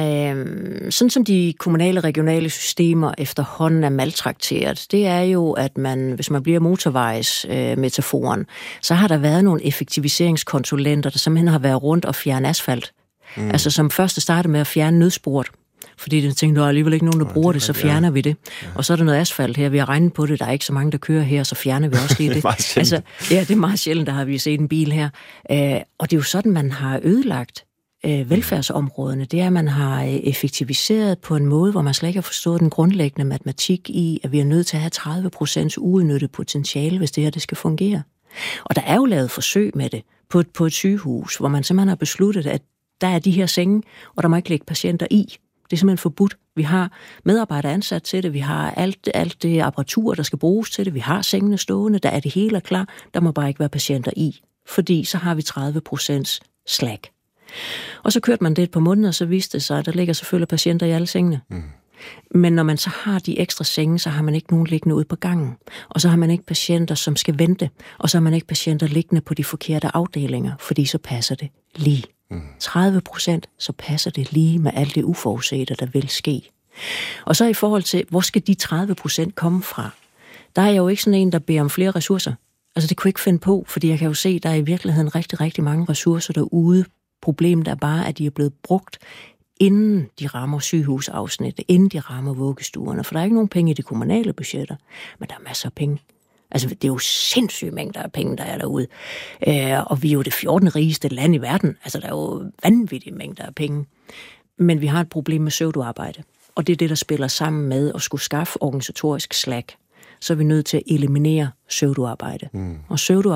sådan som de kommunale regionale systemer efterhånden er maltrakteret, det er jo, at hvis man bliver motorvejsmetaforen, så har der været nogle effektiviseringskonsulenter, der simpelthen har været rundt og fjerne asfalt. Altså som først startede med at fjerne nødsporet. Fordi de tænkte, der er alligevel ikke nogen, der bruger det, så fjerner vi det. Ja. Og så er der noget asfalt her, vi har regnet på det, der er ikke så mange, der kører her, så fjerner vi også lige det. Altså, ja, det er meget sjældent, der har vi set en bil her. Og det er jo sådan, man har ødelagt velfærdsområderne. Det er, at man har effektiviseret på en måde, hvor man slet ikke har forstået den grundlæggende matematik i, at vi er nødt til at have 30% uudnyttet potentiale, hvis det her det skal fungere. Og der er jo lavet forsøg med det på et sygehus, hvor man simpelthen har besluttet, at der er de her senge, og der må ikke ligge patienter i. Det er simpelthen forbudt. Vi har medarbejdere ansat til det, vi har alt det apparatur, der skal bruges til det, vi har sengene stående, der er det hele klar, der må bare ikke være patienter i, fordi så har vi 30% slack. Og så kørte man det et par måneder, og så viste det sig, at der ligger selvfølgelig patienter i alle sengene. Men når man så har de ekstra senge, så har man ikke nogen liggende ude på gangen. Og så har man ikke patienter, som skal vente. Og så har man ikke patienter liggende på de forkerte afdelinger, fordi så passer det lige. 30%, så passer det lige med alt det uforudsete, der vil ske. Og så i forhold til, hvor skal de 30% komme fra? Der er jo ikke sådan en, der beder om flere ressourcer. Altså det kunne jeg ikke finde på, fordi jeg kan jo se, der er i virkeligheden rigtig, rigtig mange ressourcer derude. Problemet er bare, at de er blevet brugt, inden de rammer sygehusafsnittet, inden de rammer vuggestuerne. For der er ikke nogen penge i de kommunale budgetter, men der er masser af penge. Altså, det er jo sindssyge mængder af penge, der er derude. Og vi er jo det 14. rigeste land i verden. Altså, der er jo vanvittige mængder af penge. Men vi har et problem med pseudoarbejde. Og det er det, der spiller sammen med at skulle skaffe organisatorisk slack. Så er vi nødt til at eliminere pseudoarbejde. Og